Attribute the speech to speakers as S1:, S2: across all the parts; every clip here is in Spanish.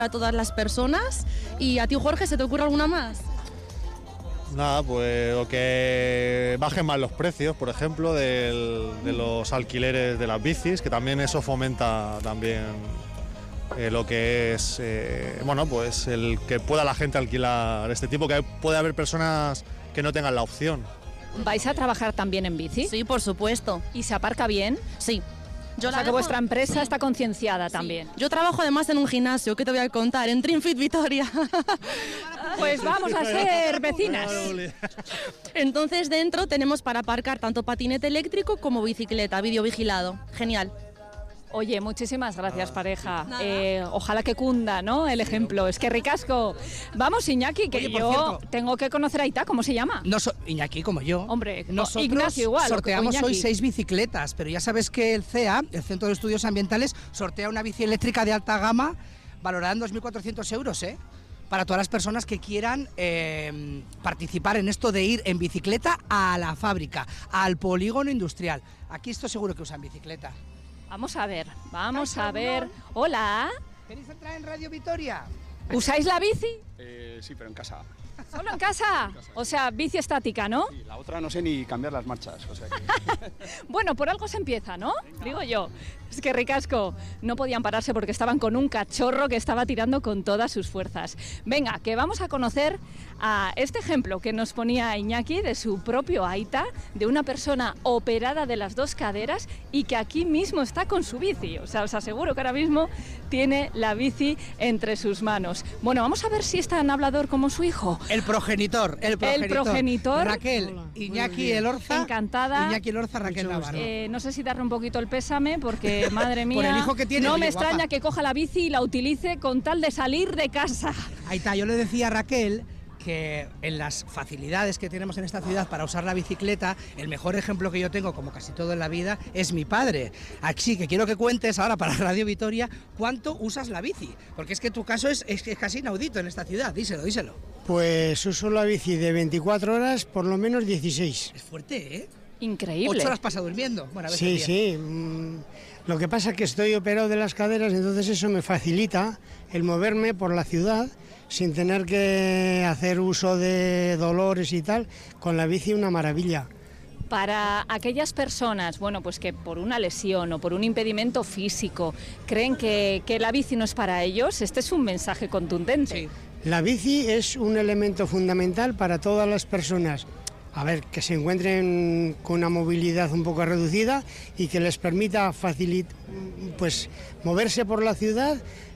S1: a todas las personas. ¿Y a ti, Jorge, se te ocurre alguna más?
S2: Nada, pues o que bajen más los precios, por ejemplo, de los alquileres de las bicis, que también eso fomenta también lo que es, bueno, pues el que pueda la gente alquilar este tipo, que puede haber personas que no tengan la opción.
S3: ¿Vais a trabajar también en bici?
S1: Sí, por supuesto.
S3: ¿Y se aparca bien?
S1: Sí.
S3: O sea que vuestra empresa está concienciada también.
S1: Yo trabajo además en un gimnasio, ¿qué te voy a contar? En Trimfit Vitoria.
S3: Pues vamos a ser vecinas.
S1: Entonces dentro tenemos para aparcar tanto patinete eléctrico como bicicleta, videovigilado. Genial.
S3: Oye, muchísimas gracias, pareja. Ojalá que cunda, ¿no?, el ejemplo. Es que ricasco. Vamos, Iñaki, que
S4: Oye,
S3: yo tengo que conocer a Aita. ¿Cómo se llama?
S4: Iñaki, como yo.
S3: Hombre,
S4: nosotros
S3: Ignacio igual.
S4: sorteamos hoy 6 bicicletas, pero ya sabes que el CEA, el Centro de Estudios Ambientales, sortea una bici eléctrica de alta gama valorada en 2.400 euros, para todas las personas que quieran participar en esto de ir en bicicleta a la fábrica, al polígono industrial. Aquí estoy seguro que usan bicicleta.
S3: Vamos a ver, vamos a ver. Hola.
S4: ¿Queréis entrar en Radio Vitoria?
S3: ¿Usáis la bici?
S5: Sí, pero en casa.
S3: ¿Solo en casa? O sea, bici estática, ¿no?
S5: Sí, la otra no sé ni cambiar las marchas, o sea que...
S3: Bueno, por algo se empieza, ¿no? Digo yo. Es que ricasco. No podían pararse porque estaban con un cachorro que estaba tirando con todas sus fuerzas. Venga, que vamos a conocer a este ejemplo que nos ponía Iñaki de su propio Aita, de una persona operada de las dos caderas y que aquí mismo está con su bici. O sea, os aseguro que ahora mismo tiene la bici entre sus manos. Bueno, vamos a ver si es tan hablador como su hijo.
S4: El progenitor. Raquel, hola, Iñaki Elorza.
S3: Encantada.
S4: Iñaki Elorza, Raquel Navarro.
S3: No sé si darle un poquito el pésame porque, madre mía,
S4: por el hijo que tiene,
S3: no me
S4: guapa.
S3: extraña que coja la bici y la utilice con tal de salir de casa.
S4: Ahí está, yo le decía a Raquel que en las facilidades que tenemos en esta ciudad para usar la bicicleta, el mejor ejemplo que yo tengo, como casi todo en la vida, es mi padre. Así que quiero que cuentes ahora para Radio Vitoria cuánto usas la bici, porque es que tu caso es casi inaudito en esta ciudad. Díselo.
S6: Pues uso la bici de 24 horas, por lo menos 16.
S4: Es fuerte, ¿eh?
S3: Increíble.
S4: 8 horas pasa durmiendo. Bueno, a
S6: Sí,
S4: veces 10.
S6: sí. Lo que pasa es que estoy operado de las caderas, entonces eso me facilita el moverme por la ciudad sin tener que hacer uso de dolores y tal. Con la bici una maravilla.
S3: Para aquellas personas, bueno, pues que por una lesión o por un impedimento físico creen que la bici no es para ellos, este es un mensaje contundente.
S4: Sí.
S6: La bici es un elemento fundamental para todas las personas. A ver, que se encuentren con una movilidad un poco reducida y que les permita pues moverse por la ciudad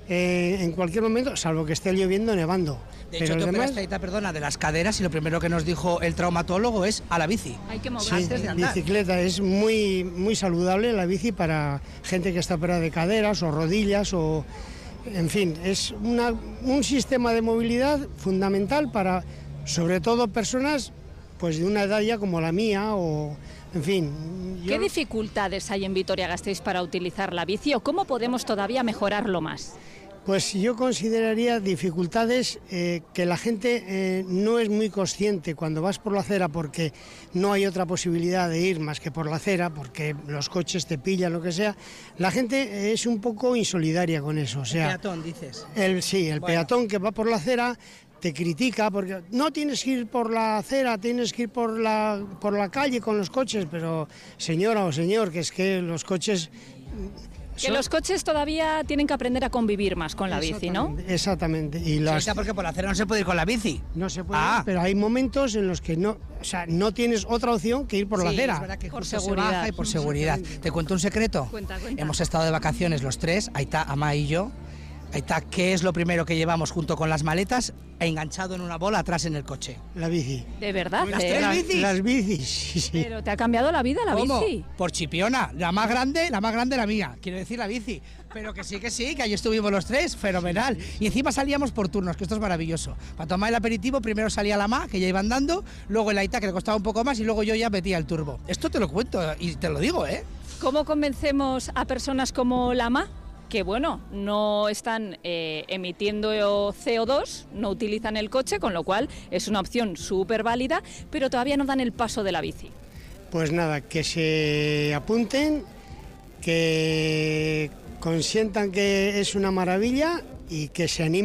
S6: en cualquier momento, salvo que esté lloviendo o nevando.
S4: De hecho, te operaste, Aita, perdona, de las caderas y lo primero que nos dijo el traumatólogo es a la bici.
S3: Hay que moverse.
S6: Sí,
S4: antes de andar.
S6: bicicleta es muy saludable la bici para gente que está operada de caderas o rodillas o... En fin, es un sistema de movilidad fundamental para, sobre todo, personas pues de una edad ya como la mía o, en fin...
S3: ¿Qué dificultades hay en Vitoria-Gasteiz para utilizar la bici o cómo podemos todavía mejorarlo más?
S6: Pues yo consideraría dificultades que la gente no es muy consciente cuando vas por la acera porque no hay otra posibilidad de ir más que por la acera, porque los coches te pillan, lo que sea. La gente es un poco insolidaria con eso. O sea,
S4: el peatón, dices.
S6: El peatón que va por la acera te critica porque no tienes que ir por la acera, tienes que ir por la calle con los coches, pero señora o señor, que es que los coches...
S3: Que los coches todavía tienen que aprender a convivir más con la bici, ¿no?
S6: Exactamente.
S4: Sí, porque por la acera no se puede ir con la bici.
S6: No se puede, pero hay momentos en los que no tienes otra opción que ir por la acera.
S4: Es verdad que
S3: por
S4: seguridad.
S3: seguridad.
S4: Se baja y por seguridad. ¿Te cuento un secreto?
S3: Cuenta.
S4: Hemos estado de vacaciones los tres, Aita, Ama y yo. Aita, ¿qué es lo primero que llevamos junto con las maletas enganchado en una bola atrás en el coche?
S6: La bici.
S3: ¿De verdad?
S4: ¿Las tres bicis?
S6: Las bicis, sí.
S3: Pero te ha cambiado la vida la
S4: ¿Cómo?
S3: bici.
S4: Por chipiona, la más grande la mía, quiero decir la bici. Pero que sí, que ahí estuvimos los tres, fenomenal. Y encima salíamos por turnos, que esto es maravilloso. Para tomar el aperitivo, primero salía la Ma, que ya iba andando, luego el Aita, que le costaba un poco más, y luego yo ya metía el turbo. Esto te lo cuento y te lo digo, ¿eh?
S3: ¿Cómo convencemos a personas como la Ma? Que bueno, no están emitiendo CO2, no utilizan el coche, con lo cual es una opción súper válida, pero todavía no dan el paso de la bici.
S6: Pues nada, que se apunten, que consientan que es una maravilla y que se anime